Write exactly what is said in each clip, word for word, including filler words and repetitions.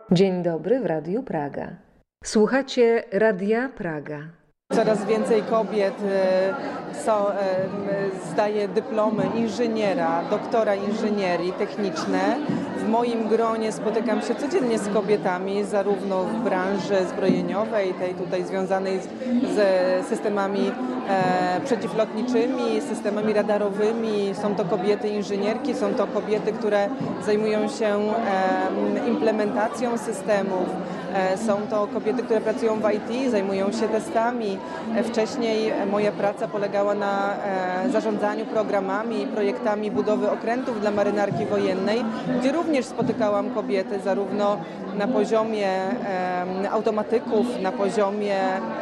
Dzień dobry w Radiu Praga. Słuchacie Radia Praga. Coraz więcej kobiet są, zdaje dyplomy inżyniera, doktora inżynierii techniczne. W moim gronie spotykam się codziennie z kobietami, zarówno w branży zbrojeniowej, tej tutaj związanej z, z systemami e, przeciwlotniczymi, systemami radarowymi. Są to kobiety inżynierki, są to kobiety, które zajmują się e, implementacją systemów. Są to kobiety, które pracują w I T, zajmują się testami. Wcześniej moja praca polegała na zarządzaniu programami i projektami budowy okrętów dla marynarki wojennej, gdzie również spotykałam kobiety zarówno na poziomie automatyków, na poziomie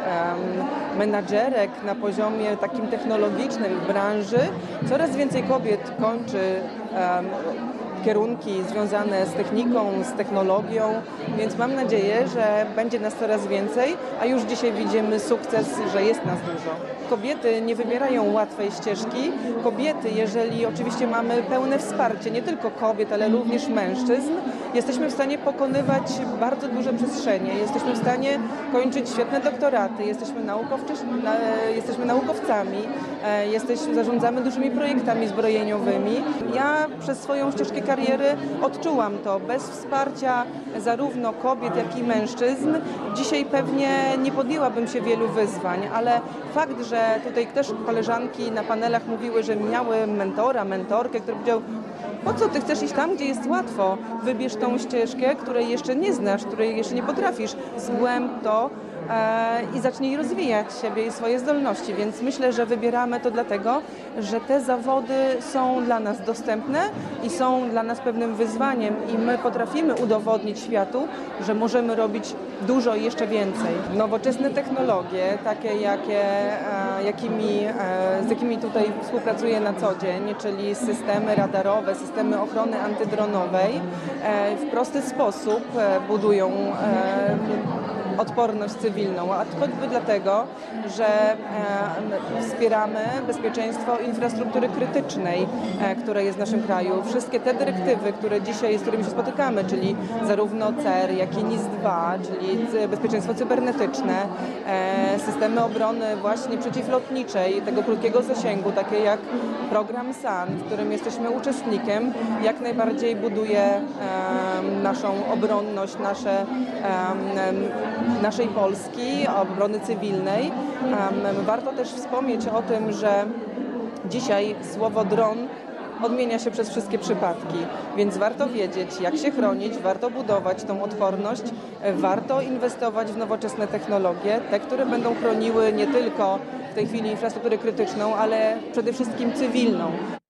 menadżerek, na poziomie takim technologicznym w branży. Coraz więcej kobiet kończy kierunki związane z techniką, z technologią, więc mam nadzieję, że będzie nas coraz więcej, a już dzisiaj widzimy sukces, że jest nas dużo. Kobiety nie wybierają łatwej ścieżki. Kobiety, jeżeli oczywiście mamy pełne wsparcie, nie tylko kobiet, ale również mężczyzn, jesteśmy w stanie pokonywać bardzo duże przestrzenie, jesteśmy w stanie kończyć świetne doktoraty, jesteśmy, jesteśmy naukowcami, jesteśmy, zarządzamy dużymi projektami zbrojeniowymi. Ja przez swoją ścieżkę kariery odczułam to. Bez wsparcia zarówno kobiet, jak i mężczyzn dzisiaj pewnie nie podjęłabym się wielu wyzwań, ale fakt, że tutaj też koleżanki na panelach mówiły, że miały mentora, mentorkę, który powiedział: po co ty chcesz iść tam, gdzie jest łatwo? Wybierz tą ścieżkę, której jeszcze nie znasz, której jeszcze nie potrafisz. Zgłęb to e, i zacznij rozwijać siebie i swoje zdolności. Więc myślę, że wybieramy to dlatego, że te zawody są dla nas dostępne i są dla nas pewnym wyzwaniem i my potrafimy udowodnić światu, że możemy robić dużo i jeszcze więcej. Nowoczesne technologie, takie jakie, e, jakimi, e, z jakimi tutaj współpracuję na co dzień, czyli systemy radarowe, systemy ochrony antydronowej, e, w prosty sposób e, budują e, odporność cywilną, a choćby dlatego, że e, wspieramy bezpieczeństwo infrastruktury krytycznej, e, która jest w naszym kraju. Wszystkie te dyrektywy, które dzisiaj, z którymi się spotykamy, czyli zarówno C E R, jak i N I S dwa, czyli bezpieczeństwo cybernetyczne, e, systemy obrony właśnie przeciwlotniczej, tego krótkiego zasięgu, takie jak program S A N, w którym jesteśmy uczestnikiem, jak najbardziej buduje e, naszą obronność, nasze e, naszej Polski, obrony cywilnej. Warto też wspomnieć o tym, że dzisiaj słowo dron odmienia się przez wszystkie przypadki, więc warto wiedzieć, jak się chronić, warto budować tą odporność, warto inwestować w nowoczesne technologie, te, które będą chroniły nie tylko w tej chwili infrastrukturę krytyczną, ale przede wszystkim cywilną.